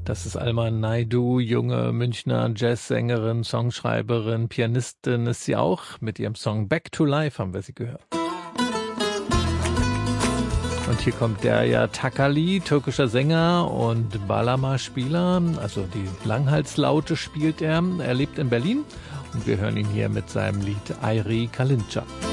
Das ist Alma Naidoo, junge Münchner Jazzsängerin, Songschreiberin, Pianistin ist sie auch. Mit ihrem Song Back to Life haben wir sie gehört. Und hier kommt Derya Takali, türkischer Sänger und Bağlama-Spieler, also die Langhalslaute spielt er. Er lebt in Berlin und wir hören ihn hier mit seinem Lied Ayrı Kalınca.